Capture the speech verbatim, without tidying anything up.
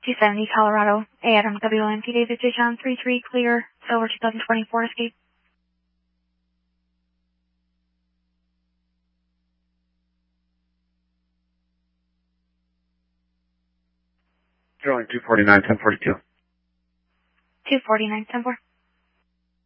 two seventy Colorado, A Adam W M P David J. John three three clear, Silver twenty twenty-four escape. Drawing two forty-nine, ten forty-two. two forty-nine, ten four.